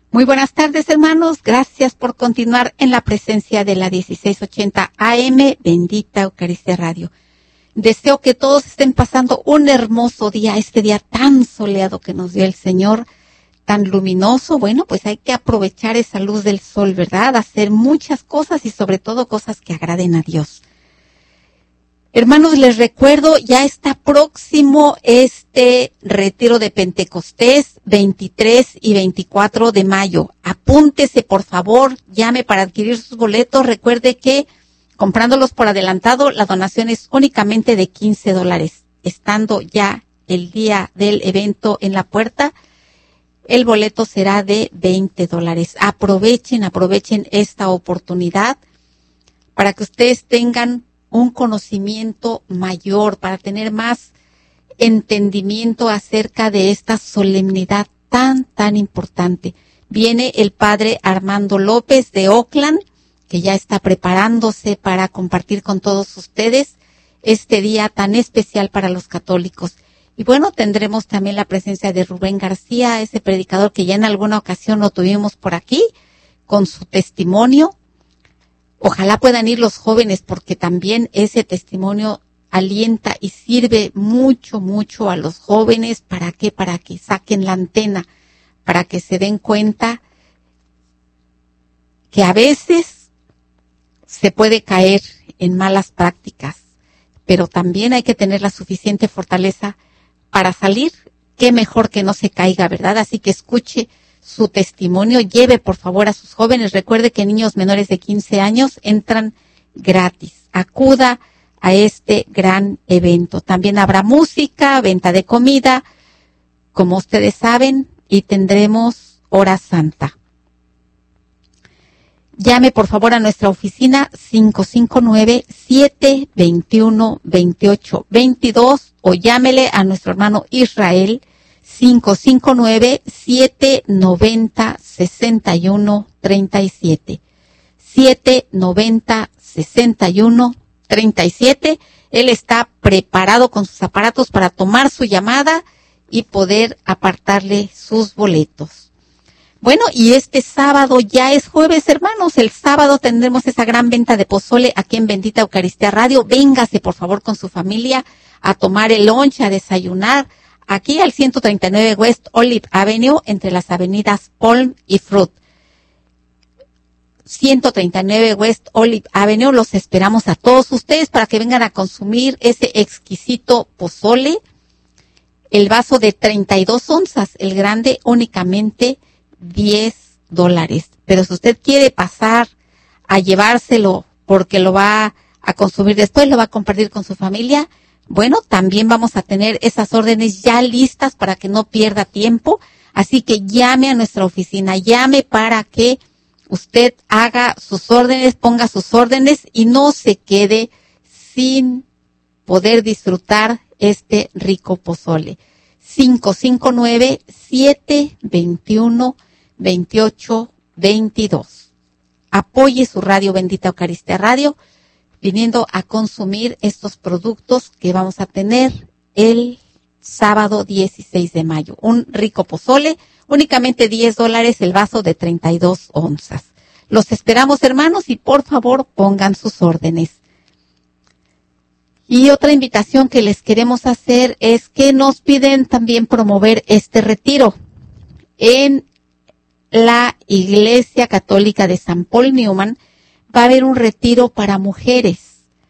Muy buenas tardes, hermanos. Gracias por continuar en la presencia de la 1680 AM, Bendita Eucaristía Radio. Deseo que todos estén pasando un hermoso día, este día tan soleado que nos dio el Señor, tan luminoso. Bueno, pues hay que aprovechar esa luz del sol, ¿verdad? Hacer muchas cosas y sobre todo cosas que agraden a Dios. Hermanos, les recuerdo, ya está próximo este retiro de Pentecostés, 23 y 24 de mayo. Apúntese, por favor, llame para adquirir sus boletos. Recuerde que comprándolos por adelantado, la donación es únicamente de $15. Estando ya el día del evento en la puerta, el boleto será de $20. Aprovechen esta oportunidad para que ustedes tengan un conocimiento mayor, para tener más entendimiento acerca de esta solemnidad tan importante. Viene el padre Armando López de Oakland, que ya está preparándose para compartir con todos ustedes este día tan especial para los católicos. Y bueno, tendremos también la presencia de Rubén García, ese predicador que ya en alguna ocasión lo tuvimos por aquí, con su testimonio. Ojalá puedan ir los jóvenes, porque también ese testimonio alienta y sirve mucho a los jóvenes. ¿Para qué? Para que saquen la antena, para que se den cuenta que a veces se puede caer en malas prácticas, pero también hay que tener la suficiente fortaleza para salir. Qué mejor que no se caiga, ¿verdad? Así que escuche su testimonio, lleve por favor a sus jóvenes. Recuerde que niños menores de 15 años entran gratis. Acuda a este gran evento. También habrá música, venta de comida, como ustedes saben, y tendremos hora santa. Llame por favor a nuestra oficina 559-721-2822 o llámele a nuestro hermano Israel 559-790-6137. 790-6137. Él está preparado con sus aparatos para tomar su llamada y poder apartarle sus boletos. Bueno, y este sábado ya es jueves, hermanos. El sábado tendremos esa gran venta de pozole aquí en Bendita Eucaristía Radio. Véngase, por favor, con su familia a tomar el lunch, a desayunar, aquí al 139 West Olive Avenue, entre las avenidas Palm y Fruit. 139 West Olive Avenue, los esperamos a todos ustedes para que vengan a consumir ese exquisito pozole. El vaso de 32 onzas, el grande, únicamente $10. Pero si usted quiere pasar a llevárselo porque lo va a consumir después, lo va a compartir con su familia, bueno, también vamos a tener esas órdenes ya listas para que no pierda tiempo. Así que llame a nuestra oficina, llame para que usted haga sus órdenes, ponga sus órdenes y no se quede sin poder disfrutar este rico pozole. 559-721-2822. Apoye su radio Bendita Eucaristía Radio, viniendo a consumir estos productos que vamos a tener el sábado 16 de mayo. Un rico pozole, únicamente $10, el vaso de 32 onzas. Los esperamos, hermanos, y por favor pongan sus órdenes. Y otra invitación que les queremos hacer es que nos piden también promover este retiro en la Iglesia Católica de San Paul Newman. Va a haber un retiro para mujeres.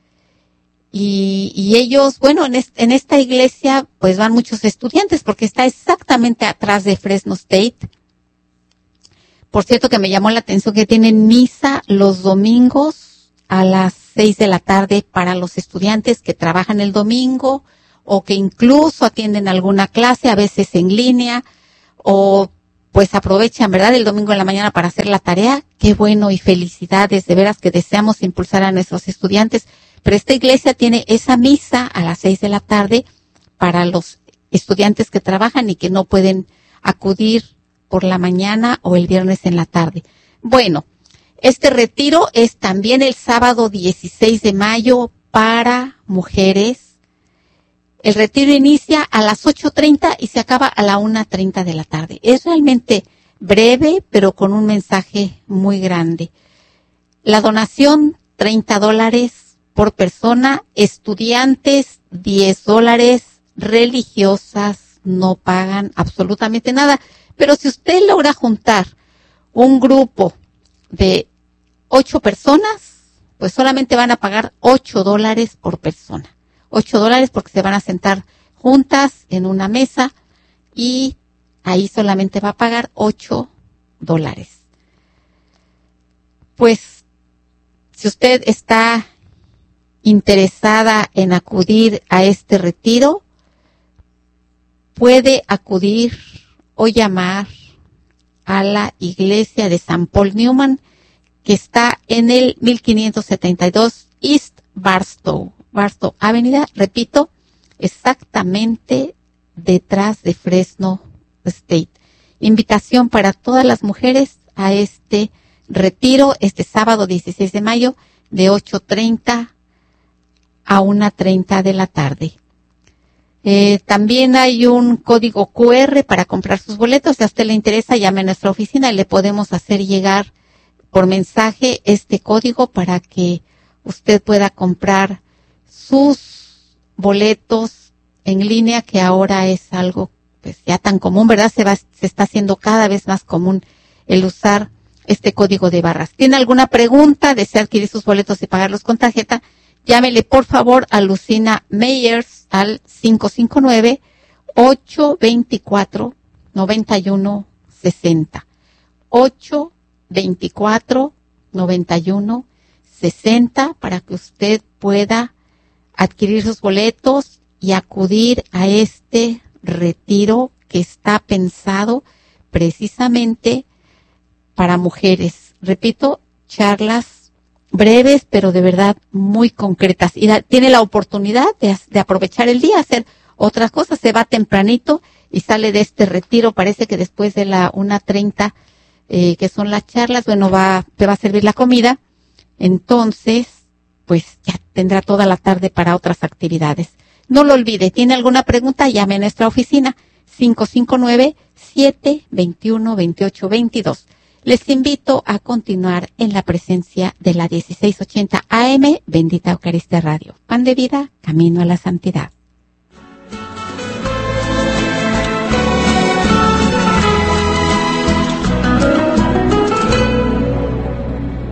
Y ellos, bueno, en esta iglesia pues van muchos estudiantes porque está exactamente atrás de Fresno State. Por cierto que me llamó la atención que tienen misa los domingos a las 6 de la tarde para los estudiantes que trabajan el domingo o que incluso atienden alguna clase, a veces en línea, o pues aprovechan, ¿verdad?, el domingo en la mañana para hacer la tarea. Qué bueno y felicidades, de veras que deseamos impulsar a nuestros estudiantes. Pero esta iglesia tiene esa misa a las 6 de la tarde para los estudiantes que trabajan y que no pueden acudir por la mañana o el viernes en la tarde. Bueno, este retiro es también el sábado 16 de mayo para mujeres. El retiro inicia a las 8:30 y se acaba a la 1:30 de la tarde. Es realmente breve, pero con un mensaje muy grande. La donación, $30 por persona, estudiantes, $10, religiosas, no pagan absolutamente nada. Pero si usted logra juntar un grupo de 8 personas, pues solamente van a pagar $8 por persona. $8 porque se van a sentar juntas en una mesa y ahí solamente va a pagar $8. Pues, si usted está interesada en acudir a este retiro, puede acudir o llamar a la iglesia de San Paul Newman, que está en el 1572 East Barstow Avenida, repito, exactamente detrás de Fresno State. Invitación para todas las mujeres a este retiro, este sábado 16 de mayo, de 8:30 a 1:30 de la tarde. También hay un código QR para comprar sus boletos. Si a usted le interesa, llame a nuestra oficina y le podemos hacer llegar por mensaje este código para que usted pueda comprar sus boletos en línea, que ahora es algo pues ya tan común, ¿verdad? Se está haciendo cada vez más común el usar este código de barras. ¿Tiene alguna pregunta? ¿Desea adquirir sus boletos y pagarlos con tarjeta? Llámele por favor a Lucina Meyers al 559-824-9160. 824-9160 para que usted pueda adquirir sus boletos y acudir a este retiro que está pensado precisamente para mujeres. Repito, charlas breves, pero de verdad muy concretas. Y tiene la oportunidad de aprovechar el día, hacer otras cosas. Se va tempranito y sale de este retiro. Parece que después de la 1:30, que son las charlas, bueno, te va a servir la comida. Entonces, pues ya tendrá toda la tarde para otras actividades. No lo olvide, ¿tiene alguna pregunta? Llame a nuestra oficina 559-721-2822. Les invito a continuar en la presencia de la 1680 AM, Bendita Eucaristía Radio. Pan de vida, camino a la santidad.